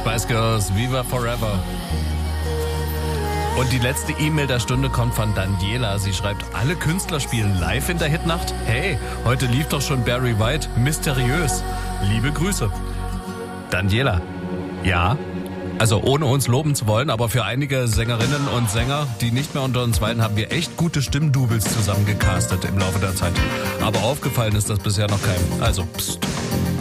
Spice Girls, Viva Forever. Und die letzte E-Mail der Stunde kommt von Daniela. Sie schreibt, alle Künstler spielen live in der Hitnacht? Hey, heute lief doch schon Barry White. Mysteriös. Liebe Grüße. Daniela. Ja, also ohne uns loben zu wollen, aber für einige Sängerinnen und Sänger, die nicht mehr unter uns weilen, haben wir echt gute Stimmdoubles zusammengecastet im Laufe der Zeit. Aber aufgefallen ist das bisher noch keinem. Also, pst.